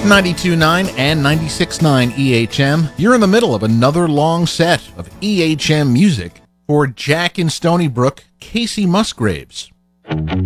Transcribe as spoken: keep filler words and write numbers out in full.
ninety-two point nine and ninety-six point nine E H M. You're in the middle of another long set of E H M music for Jack in Stony Brook, Casey Musgraves.